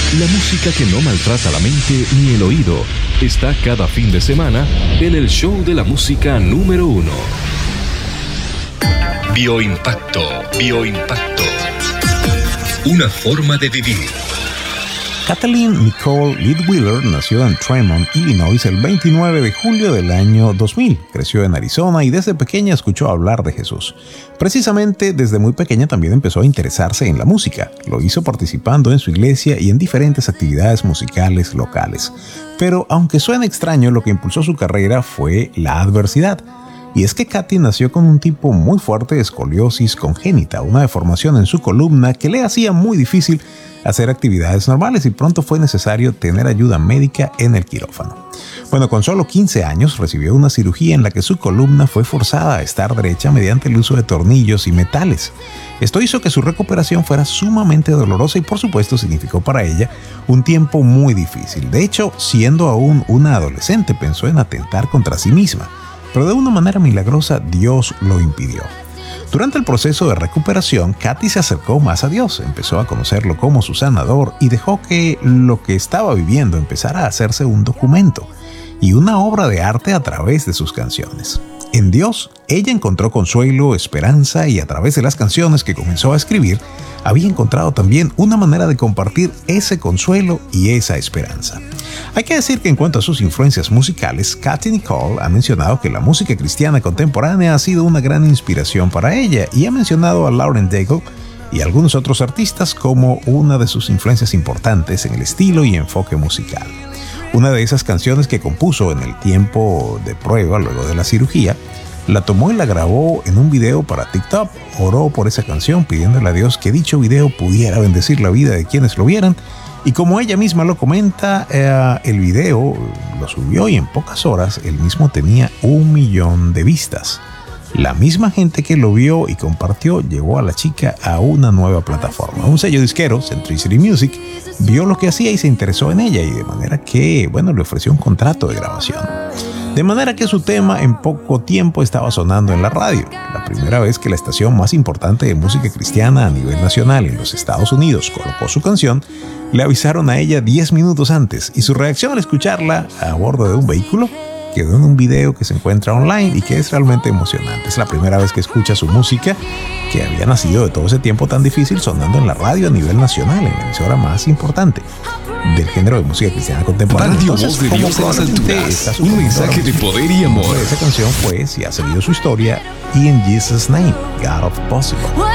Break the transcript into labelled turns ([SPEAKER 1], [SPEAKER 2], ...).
[SPEAKER 1] La música que no maltrata la mente ni el oído está cada fin de semana en el show de la música número 1. Bioimpacto. Una forma de vivir.
[SPEAKER 2] Kathleen Nicole Leadwiller nació en Tremont, Illinois, el 29 de julio del año 2000. Creció en Arizona y desde pequeña escuchó hablar de Jesús. Precisamente desde muy pequeña también empezó a interesarse en la música. Lo hizo participando en su iglesia y en diferentes actividades musicales locales. Pero aunque suene extraño, lo que impulsó su carrera fue la adversidad. Y es que Katy nació con un tipo muy fuerte de escoliosis congénita, una deformación en su columna que le hacía muy difícil hacer actividades normales y pronto fue necesario tener ayuda médica en el quirófano. Bueno, con solo 15 años recibió una cirugía en la que su columna fue forzada a estar derecha mediante el uso de tornillos y metales. Esto hizo que su recuperación fuera sumamente dolorosa y por supuesto significó para ella un tiempo muy difícil. De hecho, siendo aún una adolescente, pensó en atentar contra sí misma. Pero de una manera milagrosa Dios lo impidió. Durante el proceso de recuperación, Katy se acercó más a Dios, empezó a conocerlo como su sanador y dejó que lo que estaba viviendo empezara a hacerse un documento y una obra de arte a través de sus canciones. En Dios, ella encontró consuelo, esperanza y a través de las canciones que comenzó a escribir, había encontrado también una manera de compartir ese consuelo y esa esperanza. Hay que decir que en cuanto a sus influencias musicales, Katy Nicole ha mencionado que la música cristiana contemporánea ha sido una gran inspiración para ella y ha mencionado a Lauren Daigle y algunos otros artistas como una de sus influencias importantes en el estilo y enfoque musical. Una de esas canciones que compuso en el tiempo de prueba luego de la cirugía, la tomó y la grabó en un video para TikTok. Oró por esa canción pidiéndole a Dios que dicho video pudiera bendecir la vida de quienes lo vieran. Y como ella misma lo comenta, el video lo subió y en pocas horas él mismo tenía 1 millón de vistas. La misma gente que lo vio y compartió llevó a la chica a una nueva plataforma. Un sello disquero, Centricity Music, vio lo que hacía y se interesó en ella y de manera que, le ofreció un contrato de grabación. De manera que su tema en poco tiempo estaba sonando en la radio. La primera vez que la estación más importante de música cristiana a nivel nacional en los Estados Unidos colocó su canción, le avisaron a ella 10 minutos antes y su reacción al escucharla a bordo de un vehículo quedó en un video que se encuentra online y que es realmente emocionante. Es la primera vez que escucha su música, que había nacido de todo ese tiempo tan difícil, sonando en la radio a nivel nacional, en la emisora más importante del género de música cristiana contemporánea.
[SPEAKER 1] Radio Voz de Dios a las alturas, un mensaje de poder y amor.
[SPEAKER 2] Esa canción fue, si ha seguido su historia, In Jesus' Name, God of Possible.